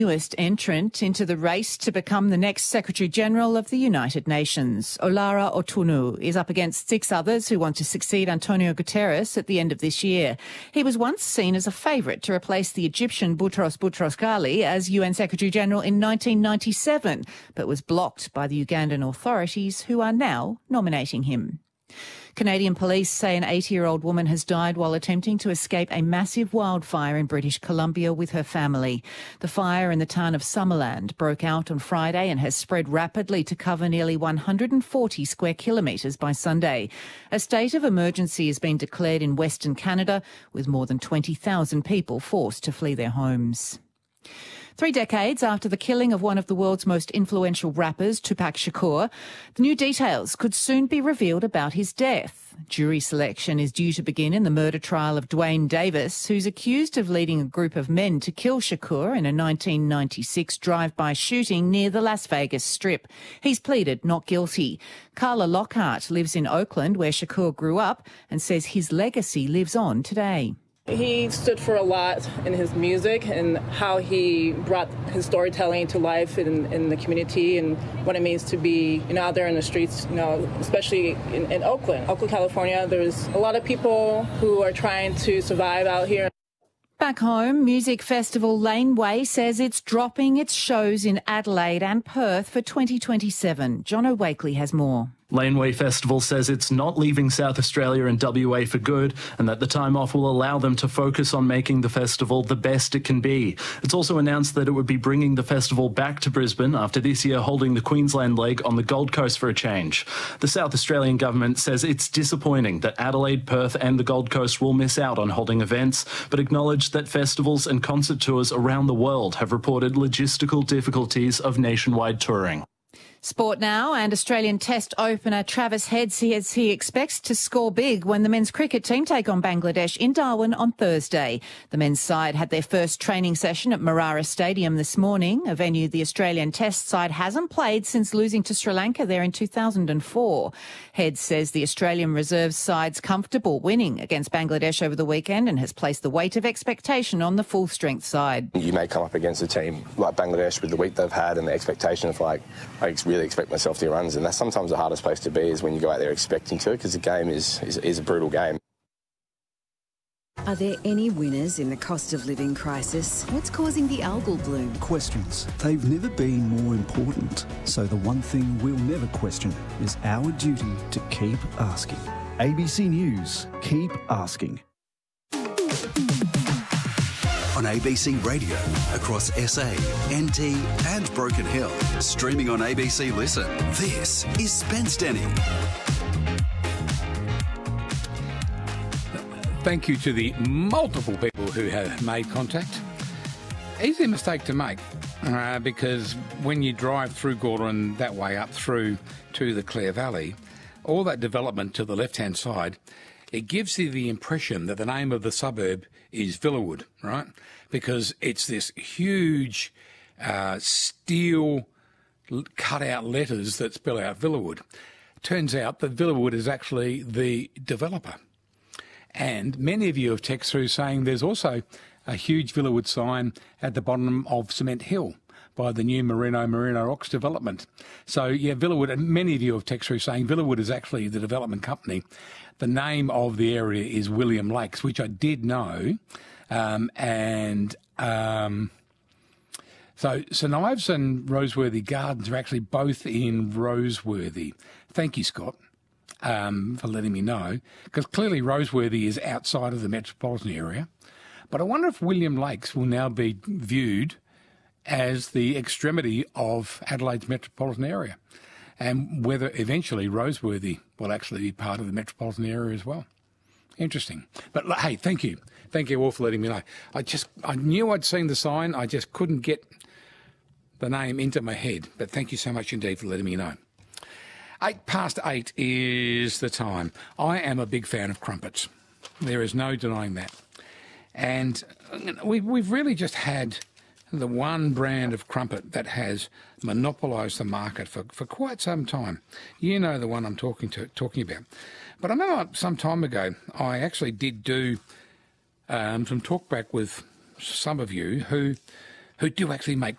Newest entrant into the race to become the next Secretary-General of the United Nations. Olara Otunu is up against 6 others who want to succeed Antonio Guterres at the end of this year. He was once seen as a favourite to replace the Egyptian Boutros Boutros-Ghali as UN Secretary-General in 1997, but was blocked by the Ugandan authorities, who are now nominating him. Canadian police say an 80-year-old woman has died while attempting to escape a massive wildfire in British Columbia with her family. The fire in the town of Summerland broke out on Friday and has spread rapidly to cover nearly 140 square kilometres by Sunday. A state of emergency has been declared in Western Canada, with more than 20,000 people forced to flee their homes. 3 decades after the killing of one of the world's most influential rappers, Tupac Shakur, the new details could soon be revealed about his death. Jury selection is due to begin in the murder trial of Dwayne Davis, who's accused of leading a group of men to kill Shakur in a 1996 drive-by shooting near the Las Vegas Strip. He's pleaded not guilty. Carla Lockhart lives in Oakland, where Shakur grew up, and says his legacy lives on today. He stood for a lot in his music and how he brought his storytelling to life in the community and what it means to be, out there in the streets, especially in Oakland, California. There's a lot of people who are trying to survive out here. Back home, music festival Laneway says it's dropping its shows in Adelaide and Perth for 2027. John O'Wakely has more. Laneway Festival says it's not leaving South Australia and WA for good, and that the time off will allow them to focus on making the festival the best it can be. It's also announced that it would be bringing the festival back to Brisbane after this year holding the Queensland leg on the Gold Coast for a change. The South Australian government says it's disappointing that Adelaide, Perth and the Gold Coast will miss out on holding events, but acknowledged that festivals and concert tours around the world have reported logistical difficulties of nationwide touring. Sport now, and Australian Test opener Travis Head says he expects to score big when the men's cricket team take on Bangladesh in Darwin on Thursday. The men's side had their first training session at Marara Stadium this morning, a venue the Australian Test side hasn't played since losing to Sri Lanka there in 2004. Head says the Australian reserve side's comfortable winning against Bangladesh over the weekend and has placed the weight of expectation on the full-strength side. You may come up against a team like Bangladesh with the week they've had and the expectation of I really expect myself to runs, and that's sometimes the hardest place to be is when you go out there expecting to, because the game is a brutal game. Are there any winners in the cost of living crisis? What's causing the algal bloom? Questions. They've never been more important. So the one thing we'll never question is our duty to keep asking. ABC News, keep asking. On ABC Radio, across SA, NT and Broken Hill. Streaming on ABC Listen. This is Spence Denny. Thank you to the multiple people who have made contact. Easy mistake to make because when you drive through Gawler that way up through to the Clare Valley, all that development to the left-hand side, it gives you the impression that the name of the suburb is Villawood, right? Because it's this huge steel cut-out letters that spell out Villawood. Turns out that Villawood is actually the developer. And many of you have texted through saying there's also a huge Villawood sign at the bottom of Cement Hill by the new Merino Rocks development. So, yeah, Villawood, and many of you have texted through saying Villawood is actually the development company. The name of the area is William Lakes, which I did know. So St Ives and Roseworthy Gardens are actually both in Roseworthy. Thank you, Scott, for letting me know, because clearly Roseworthy is outside of the metropolitan area. But I wonder if William Lakes will now be viewed as the extremity of Adelaide's metropolitan area, and whether eventually Roseworthy will actually be part of the metropolitan area as well. Interesting. But hey, thank you. Thank you all for letting me know. I knew I'd seen the sign. I just couldn't get the name into my head. But thank you so much indeed for letting me know. 8:08 is the time. I am a big fan of crumpets. There is no denying that. And we've really just had the one brand of crumpet that has monopolised the market for quite some time. You know the one I'm talking about. But I remember some time ago, I actually did do some talkback with some of you who who do actually make